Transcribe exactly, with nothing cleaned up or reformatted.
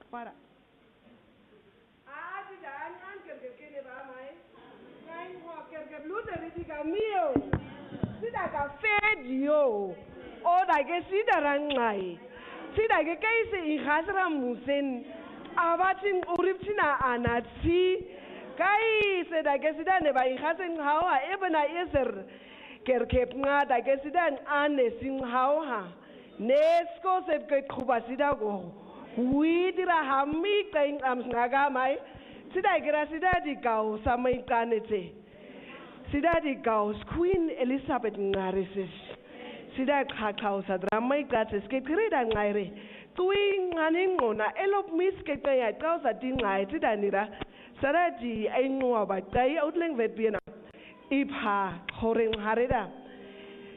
para ah di dan an ker ker kene ba mai ngai ho ker ker lu de di ka mio sida ka fedio o da ke sida rangai sida ke kai se I khasra musen abatin uriptina anatsi kai se da ke sida ne ba I khasen hawa ebena yeser ker kep nga da ke sida ane sing hawa nesko se ke khuba sida go we dira hami kain am ngaga mai sida gira sida di kau samai kanete sida di kau Queen Elizabeth ngarises sida khakau sadra mai kates ke krida ngaire tuing ngani ngona elop mis ke kaya kau sa di ngai sida nira sara di ai ngwa ba kai outleng vet biena ipha khoreng hareda